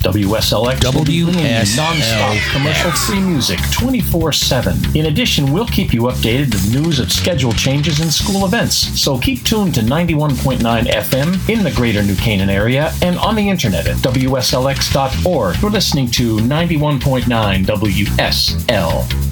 WSLX will be bringing you non-stop WSLX. commercial-free music 24/7. In addition, we'll keep you updated with news of schedule changes and school events. So keep tuned to 91.9 FM in the greater New Canaan area and on the internet at WSLX.org. You're listening to 91.9 WSL.